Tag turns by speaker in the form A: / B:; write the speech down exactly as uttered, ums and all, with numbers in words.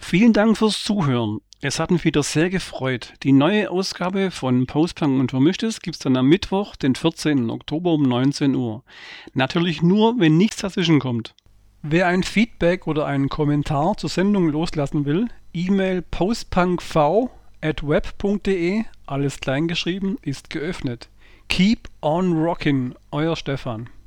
A: Vielen Dank fürs Zuhören. Es hat mich wieder sehr gefreut. Die neue Ausgabe von Postpunk und Vermischtes gibt's dann am Mittwoch, den vierzehnten Oktober um neunzehn Uhr. Natürlich nur, wenn nichts dazwischen kommt. Wer ein Feedback oder einen Kommentar zur Sendung loslassen will, E-Mail postpunkv at web punkt de, alles kleingeschrieben, ist geöffnet. Keep on rockin', euer Stefan.